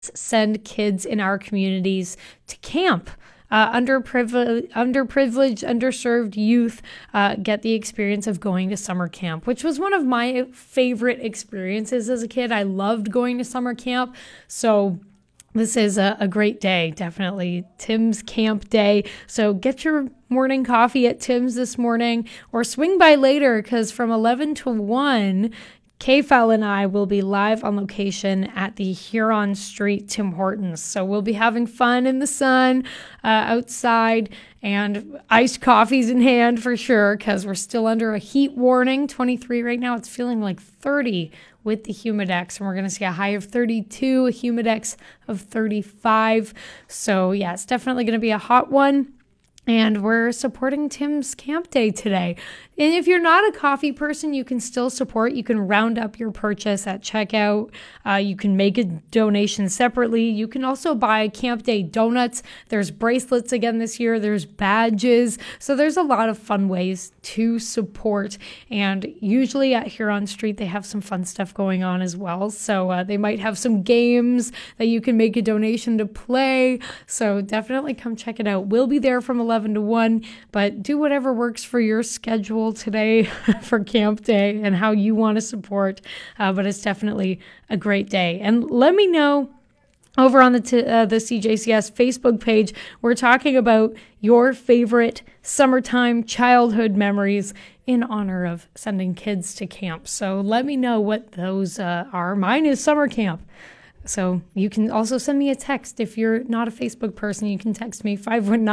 send kids in our communities to camp. Underprivileged, underserved youth get the experience of going to summer camp, which was one of my favorite experiences as a kid. I loved going to summer camp. So this is a great day, definitely. Tim's Camp Day. So get your morning coffee at Tim's this morning or swing by later because from 11 to 1, KFAL and I will be live on location at the Huron Street Tim Hortons. So we'll be having fun in the sun outside and iced coffees in hand for sure because we're still under a heat warning, 23 right now. It's feeling like 30 with the Humidex, and we're going to see a high of 32, a Humidex of 35. So yeah, it's definitely going to be a hot one. And we're supporting Tim's Camp Day today. And if you're not a coffee person, you can still support. You can round up your purchase at checkout. You can make a donation separately. You can also buy Camp Day donuts. There's bracelets again this year. There's badges. So there's a lot of fun ways to support. And usually at Huron Street, they have some fun stuff going on as well. So they might have some games that you can make a donation to play. So definitely come check it out. We'll be there from 11 to 1, but do whatever works for your schedule today for Camp Day and how you want to support. But it's definitely a great day. And let me know over on the CJCS Facebook page. We're talking about your favorite summertime childhood memories in honor of sending kids to camp. So let me know what those are. Mine is summer camp. So you can also send me a text. If you're not a Facebook person, you can text me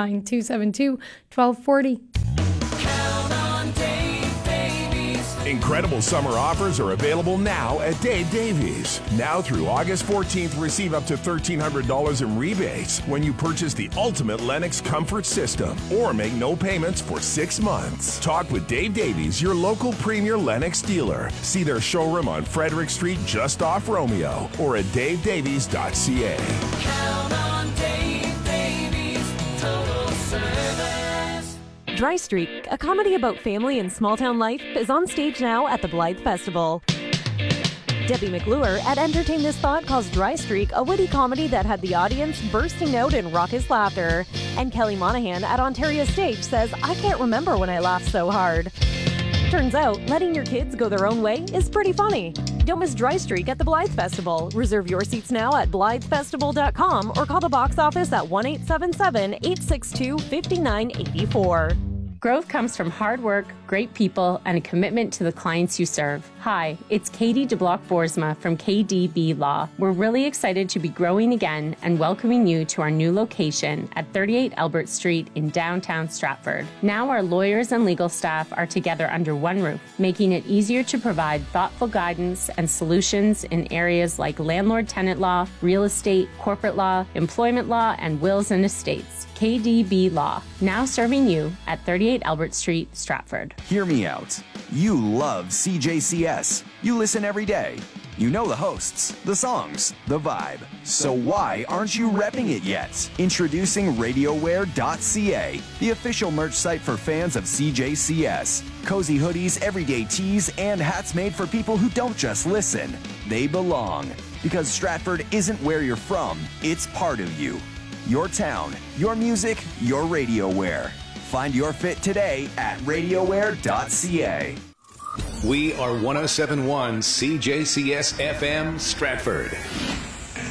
519-272-1240. Count on Dave Davies. Incredible summer offers are available now at Dave Davies. Now through August 14th, receive up to $1,300 in rebates when you purchase the ultimate Lennox comfort system or make no payments for 6 months. Talk with Dave Davies, your local premier Lennox dealer. See their showroom on Frederick Street just off Romeo or at davedavies.ca. Count on Dave Davies. Total service. Dry Streak, a comedy about family and small-town life, is on stage now at the Blythe Festival. Debbie McClure at Entertain This Thought calls Dry Streak a witty comedy that had the audience bursting out in raucous laughter. And Kelly Monahan at Ontario Stage says, I can't remember when I laughed so hard. Turns out, letting your kids go their own way is pretty funny. Don't miss Dry Streak at the Blythe Festival. Reserve your seats now at blythefestival.com or call the box office at 1-877-862-5984. Growth comes from hard work, great people, and a commitment to the clients you serve. Hi, it's Katie DeBlock-Boersma from KDB Law. We're really excited to be growing again and welcoming you to our new location at 38 Albert Street in downtown Stratford. Now our lawyers and legal staff are together under one roof, making it easier to provide thoughtful guidance and solutions in areas like landlord-tenant law, real estate, corporate law, employment law, and wills and estates. KDB Law, now serving you at 38 Albert Street, Stratford. Hear me out. You love CJCS. You listen every day. You know the hosts, the songs, the vibe. So why aren't you repping it yet? Introducing RadioWare.ca, the official merch site for fans of CJCS. Cozy hoodies, everyday tees, and hats made for people who don't just listen. They belong. Because Stratford isn't where you're from, it's part of you. Your town, your music, your RadioWare. Find your fit today at RadioWare.ca. We are 107.1 CJCS FM Stratford.